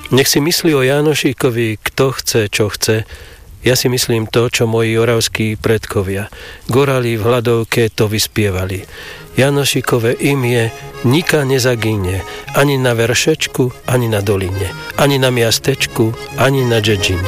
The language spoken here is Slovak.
Nech si myslí o Jánošíkovi, kto chce, čo chce. Ja si myslím to, čo moji oravskí predkovia. Gorali v hladovke to vyspievali. Jánošíkové imie nika nezagíne, ani na veršečku, ani na doline, ani na miastečku, ani na dedžine.